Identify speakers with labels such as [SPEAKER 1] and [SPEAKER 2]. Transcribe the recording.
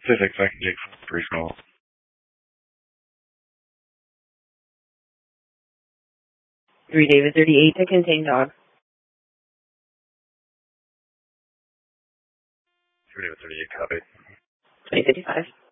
[SPEAKER 1] Physics, I can take brief call.
[SPEAKER 2] David 38 to contain dog.
[SPEAKER 1] David 38, copy.
[SPEAKER 2] 2055.